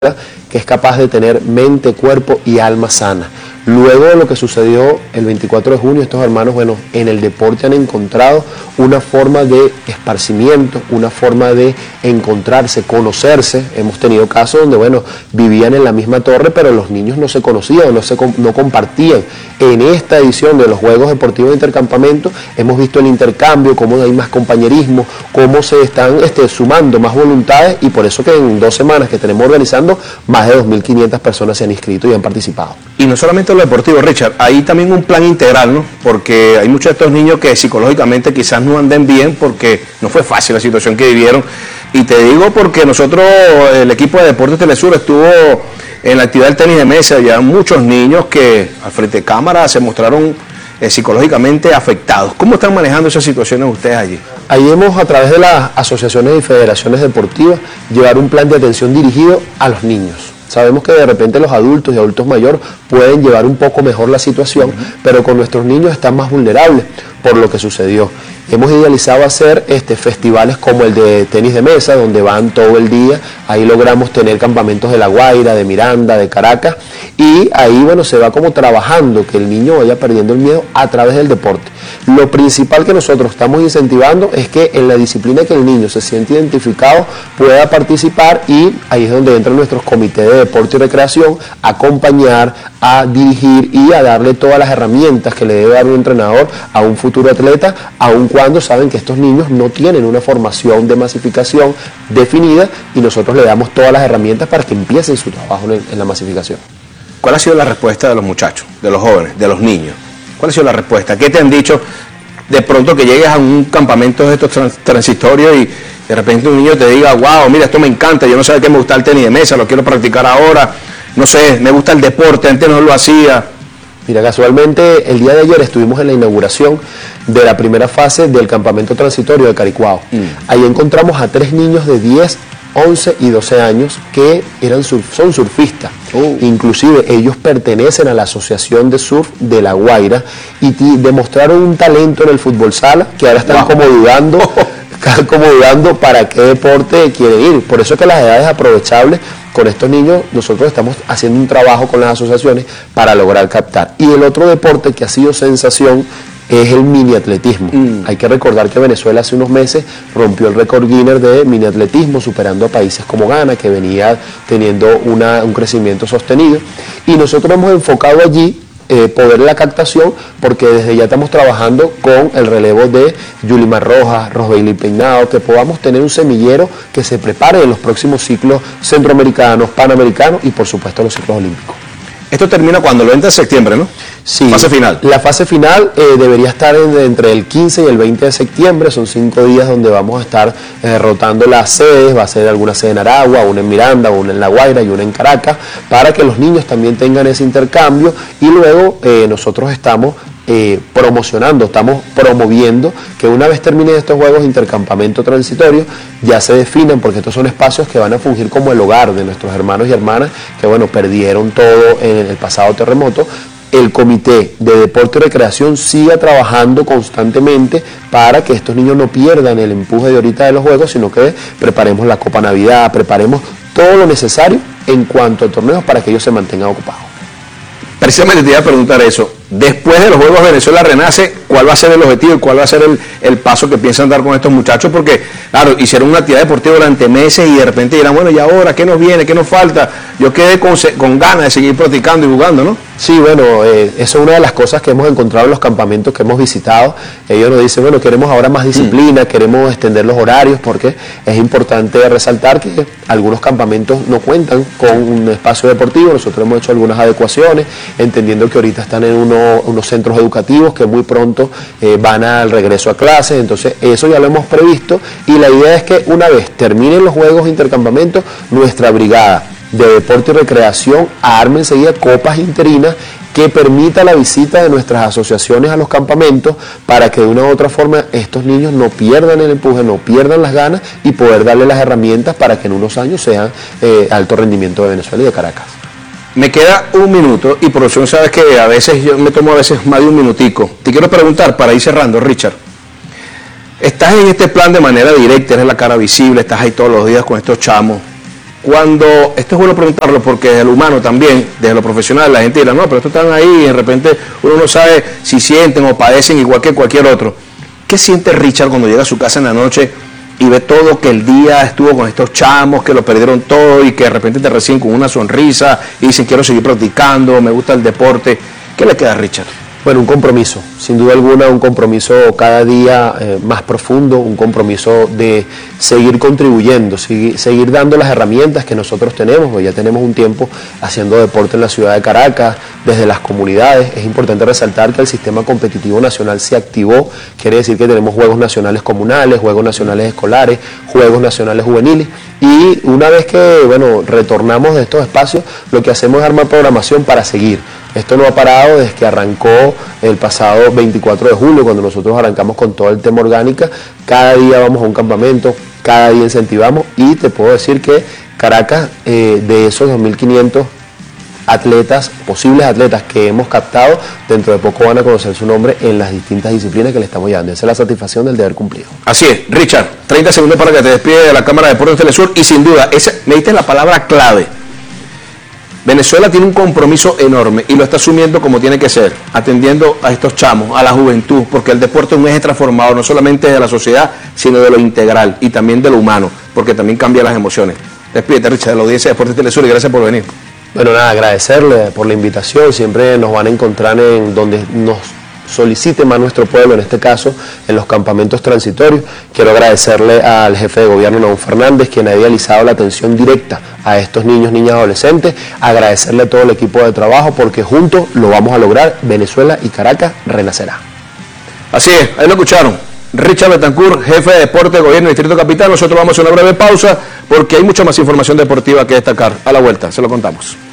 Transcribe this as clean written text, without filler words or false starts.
que es capaz de tener mente, cuerpo y alma sana. Luego de lo que sucedió el 24 de junio, estos hermanos, bueno, en el deporte han encontrado una forma de esparcimiento, una forma de encontrarse, conocerse. Hemos tenido casos donde, bueno, vivían en la misma torre, pero los niños no se conocían, no compartían. En esta edición de los Juegos Deportivos de Intercampamento hemos visto el intercambio, cómo hay más compañerismo, cómo se están sumando más voluntades, y por eso que en 2 semanas que tenemos organizando, más de 2.500 personas se han inscrito y han participado. Y no solamente lo deportivo, Richard, hay también un plan integral, ¿no? Porque hay muchos de estos niños que psicológicamente quizás no anden bien porque no fue fácil la situación que vivieron. Y te digo porque nosotros, el equipo de Deportes Telesur, estuvo en la actividad del tenis de mesa, y hay muchos niños que al frente de cámara se mostraron psicológicamente afectados. ¿Cómo están manejando esas situaciones ustedes allí? Ahí hemos, a través de las asociaciones y federaciones deportivas, llevar un plan de atención dirigido a los niños. Sabemos que de repente los adultos y adultos mayores pueden llevar un poco mejor la situación, pero con nuestros niños están más vulnerables por lo que sucedió. Hemos idealizado hacer festivales como el de tenis de mesa, donde van todo el día. Ahí logramos tener campamentos de La Guaira, de Miranda, de Caracas, y ahí, bueno, se va como trabajando que el niño vaya perdiendo el miedo a través del deporte. Lo principal que nosotros estamos incentivando es que en la disciplina que el niño se siente identificado pueda participar, y ahí es donde entran nuestros comités de deporte y recreación a acompañar, a dirigir y a darle todas las herramientas que le debe dar un entrenador a un futuro atleta, aun cuando saben que estos niños no tienen una formación de masificación definida, y nosotros le damos todas las herramientas para que empiecen su trabajo en la masificación. ¿Cuál ha sido la respuesta de los muchachos, de los jóvenes, de los niños? ¿Cuál ha sido la respuesta? ¿Qué te han dicho de pronto que llegues a un campamento de estos transitorios y de repente un niño te diga, wow, mira, esto me encanta, yo no sabía que me gusta el tenis de mesa, lo quiero practicar ahora, no sé, me gusta el deporte, antes no lo hacía? Mira, casualmente el día de ayer estuvimos en la inauguración de la primera fase del campamento transitorio de Caricuao. Ahí encontramos a 3 niños de 10, 11 y 12 años que son surfistas. Inclusive ellos pertenecen a la Asociación de Surf de La Guaira y demostraron un talento en el fútbol sala, que ahora están como dudando para qué deporte quieren ir. Por eso que las edades aprovechables con estos niños, nosotros estamos haciendo un trabajo con las asociaciones para lograr captar. Y el otro deporte que ha sido sensación es el mini atletismo. Hay que recordar que Venezuela hace unos meses rompió el récord Guinness de mini atletismo, superando a países como Ghana, que venía teniendo un crecimiento sostenido, y nosotros hemos enfocado allí poder la captación, porque desde ya estamos trabajando con el relevo de Yulimar Rojas, Rosbeili Peinado, que podamos tener un semillero que se prepare en los próximos ciclos centroamericanos, panamericanos y por supuesto los ciclos olímpicos. Esto termina cuando lo entra en septiembre, ¿no? Sí. Fase final. La fase final debería estar entre el 15 y el 20 de septiembre. Son 5 días donde vamos a estar rotando las sedes. Va a ser alguna sede en Aragua, una en Miranda, una en La Guaira y una en Caracas, para que los niños también tengan ese intercambio. Y luego nosotros estamos estamos promoviendo que una vez terminen estos juegos de intercampamento transitorio, ya se definan, porque estos son espacios que van a fungir como el hogar de nuestros hermanos y hermanas que, bueno, perdieron todo en el pasado terremoto. El Comité de Deporte y Recreación siga trabajando constantemente para que estos niños no pierdan el empuje de ahorita de los juegos, sino que preparemos la Copa Navidad, preparemos todo lo necesario en cuanto a torneos para que ellos se mantengan ocupados. Precisamente te iba a preguntar eso. Después de los Juegos Venezuela Renace, ¿cuál va a ser el objetivo y cuál va a ser el paso que piensan dar con estos muchachos? Porque, claro, hicieron una actividad deportiva durante meses y de repente dirán, bueno, ¿y ahora qué nos viene? ¿Qué nos falta? Yo quedé con ganas de seguir practicando y jugando, ¿no? Sí, bueno, eso es una de las cosas que hemos encontrado en los campamentos que hemos visitado. Ellos nos dicen, bueno, queremos ahora más disciplina, queremos extender los horarios, porque es importante resaltar que algunos campamentos no cuentan con un espacio deportivo. Nosotros hemos hecho algunas adecuaciones, entendiendo que ahorita están en unos centros educativos que muy pronto van al regreso a clases. Entonces eso ya lo hemos previsto, y la idea es que una vez terminen los juegos de intercampamento, nuestra brigada de deporte y recreación arme enseguida copas interinas que permita la visita de nuestras asociaciones a los campamentos, para que de una u otra forma estos niños no pierdan el empuje, no pierdan las ganas, y poder darle las herramientas para que en unos años sean alto rendimiento de Venezuela y de Caracas. Me queda 1 minuto y producción, sabes que a veces yo me tomo más de un minutico. Te quiero preguntar, para ir cerrando, Richard, estás en este plan de manera directa, eres la cara visible, estás ahí todos los días con estos chamos. cuando, esto es bueno preguntarlo porque desde lo humano también, desde lo profesional, la gente dirá, no, pero estos están ahí y de repente uno no sabe si sienten o padecen igual que cualquier otro. ¿Qué siente Richard cuando llega a su casa en la noche y ve todo que el día estuvo con estos chamos, que lo perdieron todo y que de repente te reciben con una sonrisa y dicen quiero seguir practicando, me gusta el deporte? ¿Qué le queda a Richard? Bueno, un compromiso, sin duda alguna, un compromiso cada día más profundo, un compromiso de seguir contribuyendo, seguir dando las herramientas que nosotros tenemos, porque ya tenemos un tiempo haciendo deporte en la ciudad de Caracas, desde las comunidades. Es importante resaltar que el sistema competitivo nacional se activó, quiere decir que tenemos juegos nacionales comunales, juegos nacionales escolares, juegos nacionales juveniles, y una vez que, bueno, retornamos de estos espacios, lo que hacemos es armar programación para seguir. Esto no ha parado desde que arrancó el pasado 24 de julio, cuando nosotros arrancamos con todo el tema orgánica. Cada día vamos a un campamento, cada día incentivamos, y te puedo decir que Caracas, de esos 2.500 atletas, posibles atletas que hemos captado, dentro de poco van a conocer su nombre en las distintas disciplinas que le estamos llevando. Esa es la satisfacción del deber cumplido. Así es. Richard, 30 segundos para que te despide de la Cámara de Deportes Telesur, y sin duda, me diste la palabra clave. Venezuela tiene un compromiso enorme y lo está asumiendo como tiene que ser, atendiendo a estos chamos, a la juventud, porque el deporte es un eje transformador, no solamente de la sociedad, sino de lo integral y también de lo humano, porque también cambia las emociones. Despídete, Richard, de la audiencia de Deportes Telesur, y gracias por venir. Bueno, nada, agradecerle por la invitación. Siempre nos van a encontrar en donde nos solicite más nuestro pueblo, en este caso en los campamentos transitorios. Quiero agradecerle al jefe de gobierno, Naum Fernández, quien ha idealizado la atención directa a estos niños, niñas, adolescentes. Agradecerle a todo el equipo de trabajo, porque juntos lo vamos a lograr. Venezuela y Caracas renacerá. Así es, ahí lo escucharon. Richard Betancourt, jefe de deporte de gobierno del Distrito Capital. Nosotros vamos a una breve pausa porque hay mucha más información deportiva que destacar. A la vuelta, se lo contamos.